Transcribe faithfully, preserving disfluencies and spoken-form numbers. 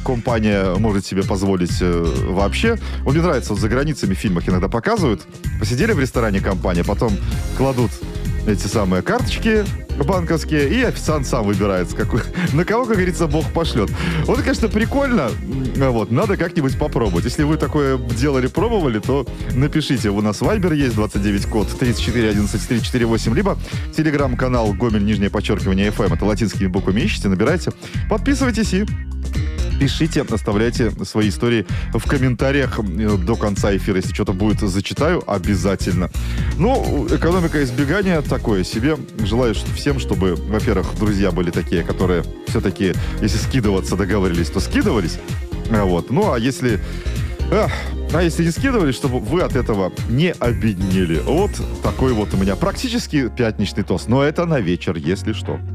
компания может себе позволить э, вообще. Вот мне нравится, вот за границами в фильмах иногда показывают. Посидели в ресторане компания, потом кладут эти самые карточки банковские, и официант сам выбирает, с какой, на кого, как говорится, Бог пошлет. Вот, конечно, прикольно. Вот, надо как-нибудь попробовать. Если вы такое делали, пробовали, то напишите. У нас Вайбер есть, двадцать девять код тридцать четыре одиннадцать три четыре восемь, либо телеграм-канал Гомель, нижнее подчеркивание, эф эм. Это латинскими буквами ищите, набирайте. Подписывайтесь и пишите, оставляйте свои истории в комментариях до конца эфира. Если что-то будет, зачитаю обязательно. Ну, экономика избегания такое себе. Желаю всем, чтобы, во-первых, друзья были такие, которые все-таки, если скидываться договорились, то скидывались. Вот. Ну, а если... А, а если не скидывались, чтобы вы от этого не обеднели. Вот такой вот у меня практически пятничный тост. Но это на вечер, если что.